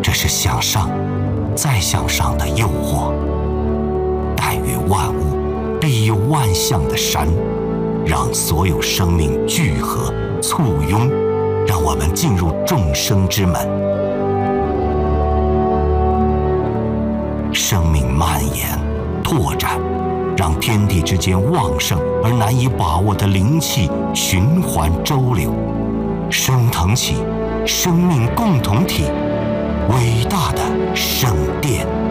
这是向上再向上的诱惑。但于万物必有万象的山，让所有生命聚合簇拥，让我们进入众生之门。生命蔓延拓展，让天地之间旺盛而难以把握的灵气循环周流，升腾起生命共同体，伟大的圣殿。